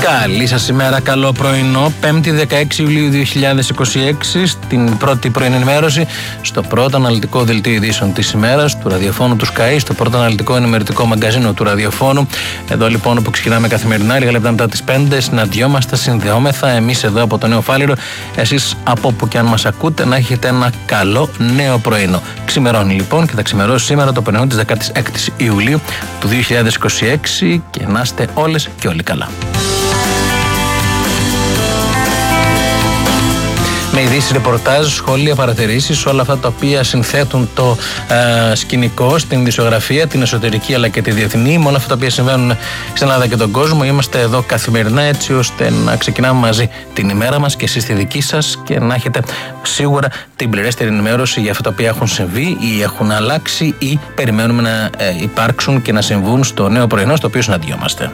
Καλή σας ημέρα, καλό πρωινό. 5η 16 Ιουλίου 2026, στην πρώτη πρωινή ενημέρωση, στο πρώτο αναλυτικό δελτίο ειδήσεων της ημέρας του ραδιοφώνου του Sky, στο πρώτο αναλυτικό ενημερωτικό μαγκαζίνο του ραδιοφώνου. Εδώ λοιπόν που ξεκινάμε καθημερινά, λίγα λεπτά μετά τις 5, συναντιόμαστε, συνδεόμεθα εμείς εδώ από το Νέο Φάληρο. Εσείς από όπου και αν μας ακούτε, να έχετε ένα καλό νέο πρωινό. Ξημερώνει λοιπόν και θα ξημερώσει σήμερα το πρωινό της 16ης Ιουλίου του 2026 και να είστε όλες και όλοι καλά. Με ειδήσεις, ρεπορτάζ, σχόλια, παρατηρήσεις, όλα αυτά τα οποία συνθέτουν το σκηνικό στην ειδησιογραφία, την εσωτερική αλλά και τη διεθνή, με όλα αυτά τα οποία συμβαίνουν στην Ελλάδα και τον κόσμο. Είμαστε εδώ καθημερινά έτσι ώστε να ξεκινάμε μαζί την ημέρα μας και εσείς τη δική σας και να έχετε σίγουρα την πληρέστερη ενημέρωση για αυτά τα οποία έχουν συμβεί ή έχουν αλλάξει ή περιμένουμε να υπάρξουν και να συμβούν στο νέο πρωινό στο οποίο συναντιόμαστε.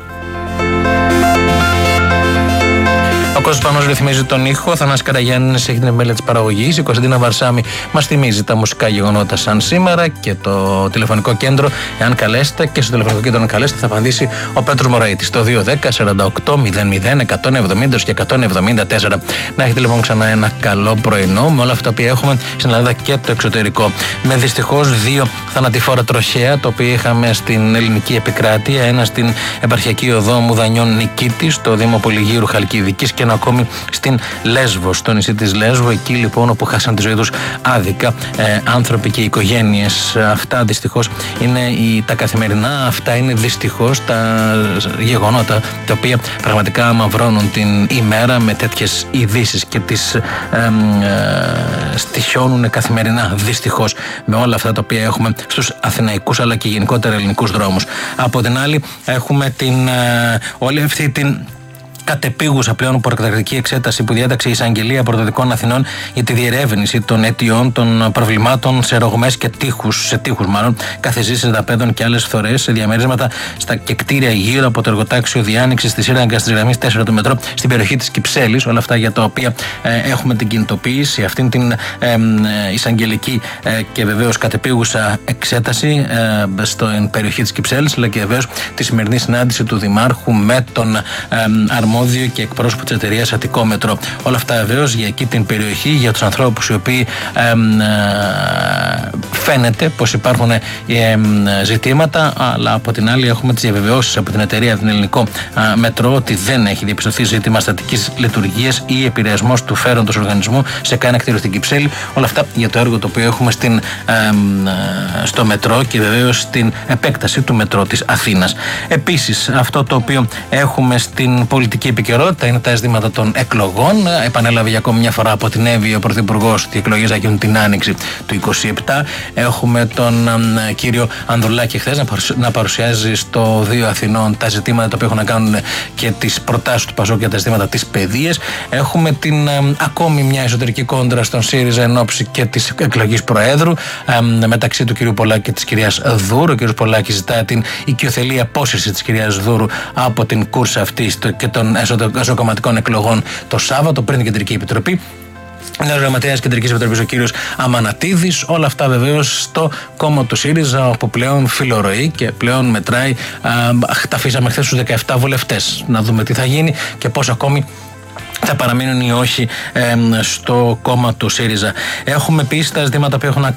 Ο Κώστας Πανός ρυθμίζει τον ήχο, Θανάσης Καραγιάννης έχει την επιμέλεια της παραγωγής, η Κωνσταντίνα Βαρσάμι μας θυμίζει τα μουσικά γεγονότα σαν σήμερα και το τηλεφωνικό κέντρο, εάν καλέσετε, και στο τηλεφωνικό κέντρο αν καλέσετε θα απαντήσει ο Πέτρος Μωραΐτης, το 210-48-00-170 και 174. Να έχετε λοιπόν ξανά ένα καλό πρωινό με όλα αυτά που έχουμε στην Ελλάδα και το εξωτερικό. Με δυστυχώς 2 θανατηφόρα τροχαία, το οποίο είχαμε στην ελληνική επικράτεια, ένα στην επαρχιακή οδό Μουδανιών Νικήτης, στο Δήμο Πολυγύρου Χαλκιδικής, και ένα ακόμη στην Λέσβο, στο νησί της Λέσβο, εκεί λοιπόν όπου χάσαν τη ζωή τους άδικα άνθρωποι και οικογένειες. Αυτά δυστυχώς είναι τα καθημερινά, αυτά είναι δυστυχώς τα γεγονότα τα οποία πραγματικά μαυρώνουν την ημέρα με τέτοιες ειδήσεις και τις στοιχιώνουν καθημερινά δυστυχώς με όλα αυτά τα οποία έχουμε στους αθηναϊκούς αλλά και γενικότερα ελληνικούς δρόμους. Από την άλλη έχουμε όλη αυτή την κατεπίγουσα πλέον προκαταρκτική εξέταση που διέταξε η Εισαγγελία Πρωτοδικών Αθηνών για τη διερεύνηση των αιτιών των προβλημάτων σε ρογμές και τείχους μάλλον, καθεζήσεις δαπέδων και άλλες φθορές σε διαμερίσματα και κτίρια γύρω από το εργοτάξιο διάνοιξης της σύραγγας της γραμμής 4 του μετρό στην περιοχή της Κυψέλης. Όλα αυτά για τα οποία έχουμε την κινητοποίηση, αυτήν την εισαγγελική και βεβαίως κατεπίγουσα εξέταση στην περιοχή της Κυψέλης, αλλά και βεβαίως τη σημερινή συνάντηση του Δημάρχου με τον αρμόδιο και εκπρόσωπο της εταιρείας Αττικό Μετρό. Όλα αυτά βεβαίως για εκεί την περιοχή, για τους ανθρώπους οι οποίοι φαίνεται πως υπάρχουν ζητήματα, αλλά από την άλλη έχουμε τις διαβεβαιώσεις από την εταιρεία, την Ελληνικό Μετρό, ότι δεν έχει διαπιστωθεί ζήτημα στατικής λειτουργίας ή επηρεασμός του φέροντος οργανισμού σε κανένα κτίριο στην Κυψέλη. Όλα αυτά για το έργο το οποίο έχουμε στο μετρό και βεβαίως στην επέκταση του μετρό της Αθήνας. Επίσης, αυτό το οποίο έχουμε στην πολιτική επικαιρότητα είναι τα ζητήματα των εκλογών. Επανέλαβε για ακόμη μια φορά από την Εύη ο Πρωθυπουργός ότι οι εκλογές θα γίνουν την Άνοιξη του 27. Έχουμε τον κύριο Ανδρουλάκη χθες να παρουσιάζει στο Δίο Αθηνών τα ζητήματα τα οποία έχουν να κάνουν και τις προτάσεις του Πασόκ για τα ζητήματα της παιδείας. Έχουμε ακόμη μια εσωτερική κόντρα στον ΣΥΡΙΖΑ εν ώψη και της εκλογής Προέδρου μεταξύ του κυρίου Πολάκη και της κυρίας Δούρου. Ο κύριος Πολάκης ζητά την οικειοθελή απόσυρση της κυρίας Δούρου από την κούρσα αυτή και των εσωκομματικών εκλογών το Σάββατο πριν την Κεντρική Επιτροπή. Νέος Γραμματέας Κεντρικής Επιτροπής ο κύριος Αμανατίδης. Όλα αυτά βεβαίως στο κόμμα του ΣΥΡΙΖΑ, όπου πλέον φιλορροεί και πλέον μετράει. Τα αφήσαμε χθες στους 17 βουλευτές. Να δούμε τι θα γίνει και πώς ακόμη θα παραμείνουν ή όχι στο κόμμα του ΣΥΡΙΖΑ. Έχουμε επίσης τα ζητήματα που έχουν να